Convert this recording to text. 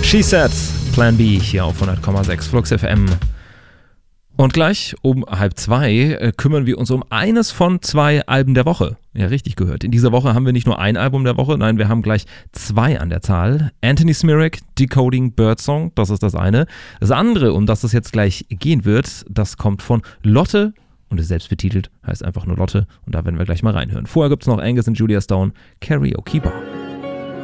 She Said, Plan B hier auf 100,6 Flux FM. Und gleich um 1:30 kümmern wir uns um eines von 2 Alben der Woche. Ja, richtig gehört. In dieser Woche haben wir nicht nur ein Album der Woche, nein, wir haben gleich 2 an der Zahl. Anthony Smirak, Decoding Birdsong, das ist das eine. Das andere, um das es jetzt gleich gehen wird, das kommt von Lotte und ist selbst betitelt, heißt einfach nur Lotte. Und da werden wir gleich mal reinhören. Vorher gibt es noch Angus und Julia Stone, Karaoke Bar.